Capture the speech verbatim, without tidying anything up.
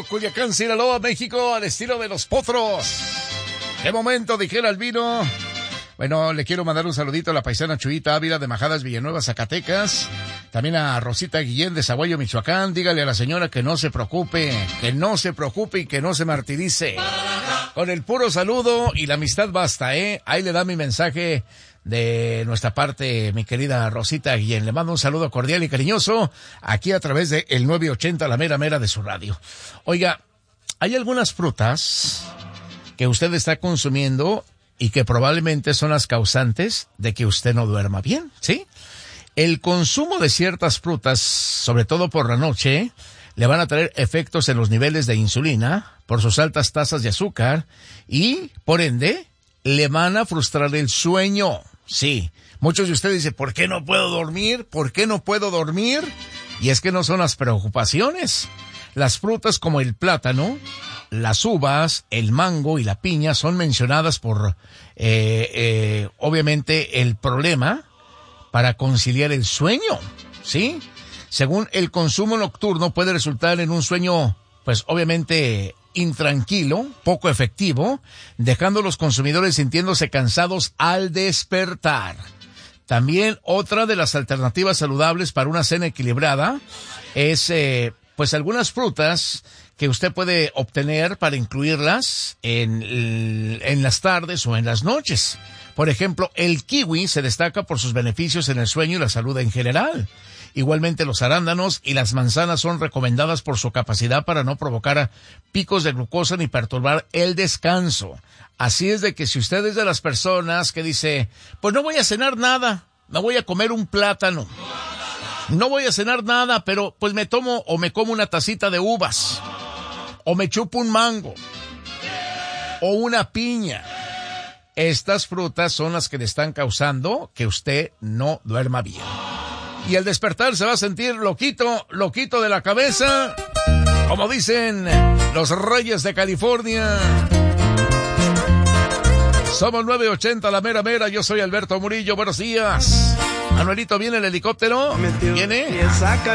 Guerrero, Culiacán, Sinaloa, México, al estilo de los potros. ¡Qué momento!, dijera el vino. Bueno, le quiero mandar un saludito a la paisana Chuyita Ávila de Majadas, Villanueva, Zacatecas. También a Rosita Guillén de Zaguayo, Michoacán. Dígale a la señora que no se preocupe, que no se preocupe y que no se martirice. Con el puro saludo y la amistad basta, ¿eh? Ahí le da mi mensaje de nuestra parte, mi querida Rosita Guillén. Le mando un saludo cordial y cariñoso aquí a través de el nueve ochenta, la mera mera de su radio. Oiga, hay algunas frutas que usted está consumiendo y que probablemente son las causantes de que usted no duerma bien, ¿sí? El consumo de ciertas frutas, sobre todo por la noche, le van a traer efectos en los niveles de insulina por sus altas tasas de azúcar y, por ende, le van a frustrar el sueño. Sí, muchos de ustedes dicen, ¿por qué no puedo dormir? ¿Por qué no puedo dormir? Y es que no son las preocupaciones. Las frutas como el plátano, las uvas, el mango y la piña son mencionadas por, eh, eh, obviamente, el problema para conciliar el sueño, ¿sí? Según el consumo nocturno puede resultar en un sueño, pues, obviamente, intranquilo, poco efectivo, dejando a los consumidores sintiéndose cansados al despertar. También otra de las alternativas saludables para una cena equilibrada es, eh, pues, algunas frutas que usted puede obtener para incluirlas en, en las tardes o en las noches. Por ejemplo, el kiwi se destaca por sus beneficios en el sueño y la salud en general. Igualmente los arándanos y las manzanas son recomendadas por su capacidad para no provocar picos de glucosa ni perturbar el descanso. Así es de que si usted es de las personas que dice, pues no voy a cenar nada, me voy a comer un plátano, no voy a cenar nada, pero pues me tomo o me como una tacita de uvas, o me chupo un mango, o una piña. Estas frutas son las que le están causando que usted no duerma bien. Y al despertar se va a sentir loquito, loquito de la cabeza, como dicen los Reyes de California. Somos nueve ochenta, la mera mera, yo soy Alberto Murillo, buenos días. Manuelito, ¿viene el helicóptero? ¿Viene?